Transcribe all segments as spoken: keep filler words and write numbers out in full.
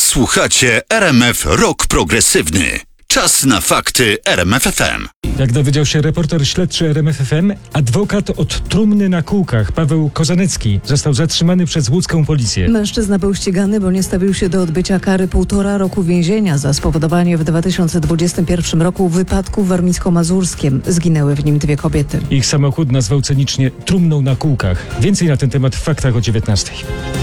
Słuchacie R M F Rock Progresywny. Czas na fakty R M F F M. Jak dowiedział się reporter śledczy R M F F M, adwokat od trumny na kółkach Paweł Kozanecki został zatrzymany przez łódzką policję. Mężczyzna był ścigany, bo nie stawił się do odbycia kary półtora roku więzienia za spowodowanie w dwa tysiące dwudziestym pierwszym roku wypadku w Warmińsko-Mazurskiem. Zginęły w nim dwie kobiety. Ich samochód nazwał cynicznie trumną na kółkach. Więcej na ten temat w faktach o dziewiętnastej.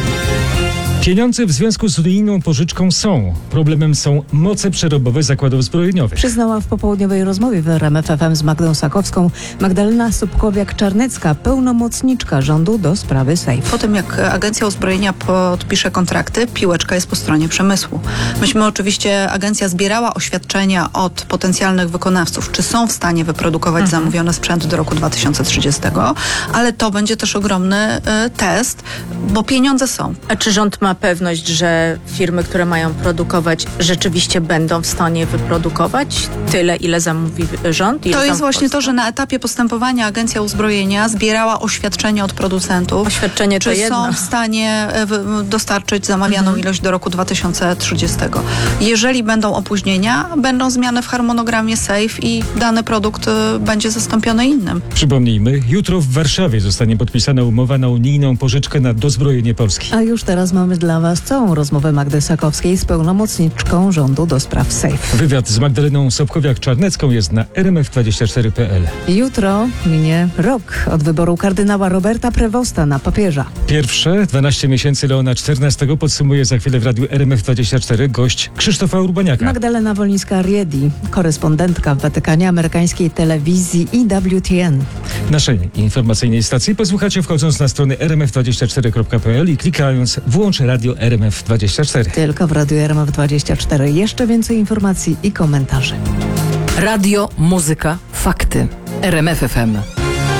Pieniądze w związku z unijną pożyczką są. Problemem są moce przerobowe zakładów zbrojeniowych. Przyznała w popołudniowej rozmowie w R M F F M z Magdą Sakowską Magdalena Sobkowiak-Czarnecka, pełnomocniczka rządu do sprawy Sejf. Po tym, jak Agencja Uzbrojenia podpisze kontrakty, piłeczka jest po stronie przemysłu. Myśmy oczywiście, agencja zbierała oświadczenia od potencjalnych wykonawców, czy są w stanie wyprodukować mhm. zamówiony sprzęt do roku dwa tysiące trzydziestego, ale to będzie też ogromny y, test, bo pieniądze są. A czy rząd ma pewność, że firmy, które mają produkować, rzeczywiście będą w stanie wyprodukować tyle, ile zamówi rząd? Ile to jest właśnie Polska? to, że na etapie postępowania Agencja Uzbrojenia zbierała oświadczenia od producentów. Oświadczenie czy to jedno. są w stanie dostarczyć zamawianą mhm. ilość do roku dwa tysiące trzydziestego. Jeżeli będą opóźnienia, będą zmiany w harmonogramie Sejf i dany produkt będzie zastąpiony innym. Przypomnijmy, jutro w Warszawie zostanie podpisana umowa na unijną pożyczkę na dozbrojenie Polski. A już teraz mamy dla Was całą rozmowę Magdy Sakowskiej z pełnomocniczką rządu do spraw Sejf. Wywiad z Magdaleną Sobkowiak-Czarnecką jest na r m f dwadzieścia cztery kropka p l. Jutro minie rok od wyboru kardynała Roberta Prevosta na papieża. Pierwsze dwanaście miesięcy Leona czternastego podsumuje za chwilę w radiu R M F dwadzieścia cztery gość Krzysztofa Urbaniaka. Magdalena Wolińska-Riedi, korespondentka w Watykanie amerykańskiej telewizji E W T N. Naszej informacyjnej stacji posłuchacie wchodząc na stronę r m f dwadzieścia cztery kropka p l i klikając włącz radio R M F dwadzieścia cztery. Tylko w radiu R M F dwadzieścia cztery. Jeszcze więcej informacji i komentarzy. Radio, muzyka, fakty. R M F F M.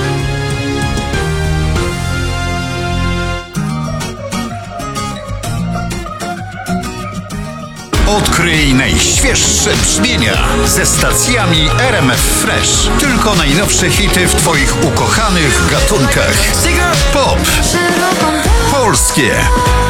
Odkryj najświeższe brzmienia ze stacjami R M F Fresh. Tylko najnowsze hity w Twoich ukochanych gatunkach. Pop, polskie,